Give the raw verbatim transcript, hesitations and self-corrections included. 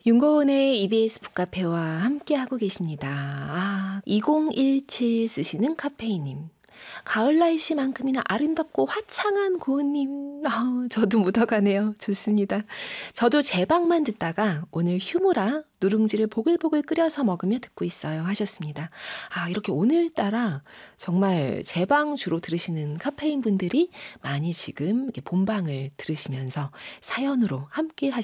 윤고은의 이비에스 북카페와 함께하고 계십니다. 아, 이공일칠 쓰시는 카페이님. 가을 날씨만큼이나 아름답고 화창한 고은님. 아, 저도 묻어가네요. 좋습니다. 저도 제 방만 듣다가 오늘 휴무라 누룽지를 보글보글 끓여서 먹으며 듣고 있어요 하셨습니다. 아, 이렇게 오늘따라 정말 제 방 주로 들으시는 카페인 분들이 많이 지금 이렇게 본방을 들으시면서 사연으로 함께 하시는